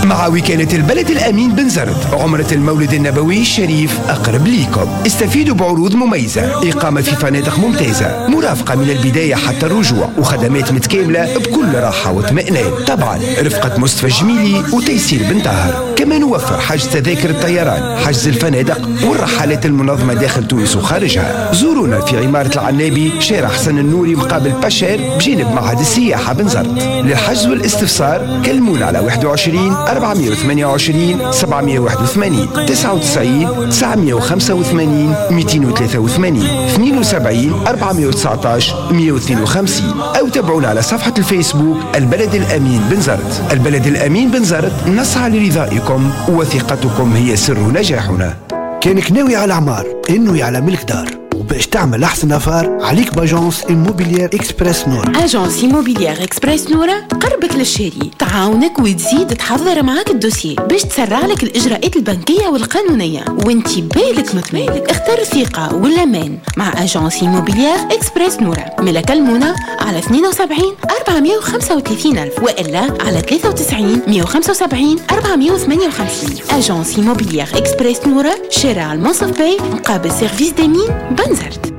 مع وكالة البلد الأمين بنزرت. عمرة المولد النبوي الشريف أقرب ليكم. استفيدوا بعروض مميزة، إقامة في فنادق ممتازة، مرافقة من البداية حتى الرجوع، وخدمات متكاملة بكل راحة واطمئنان. طبعا رفقة مصطفى جميلي وتيسير بن طاهر. كما نوفر حجز تذاكر الطيران، حجز الفنادق والرحلات المنظمة داخل تونس وخارجها. زورونا في عمارة العنابي، شارع حسن النوري مقابل باشير بجانب معهد السياحة بنزرت. للحجز والاستفسار كلمونا على 21 428 781 99 985 283 72 419 152 أو تابعونا على صفحة الفيسبوك البلد الأمين بنزرت. البلد الأمين بنزرت، نسعى لرضائكم وثقتكم هي سر نجاحنا. كانك ناوي على عمار، انوي على ملك دار، وباش تعمل احسن افار عليك باجونس إيموبيليير إكسبرس نورا. اجونس إيموبيليير إكسبرس نورا قربك للشاري، تعاونك وتزيد تحضر معاك الدوسيه باش تسرع لك الاجراءات البنكيه والقانونيه وانتي بالك مطمئن. اختار الثقه والامان مع اجونس إيموبيليير إكسبرس نورا. ملك المنى على 72 435 ألف والا على 93 175 458. اجونس إيموبيليير إكسبرس نورا، شارع المنصف باي مقابل سيرفيس ديمين بنزرت.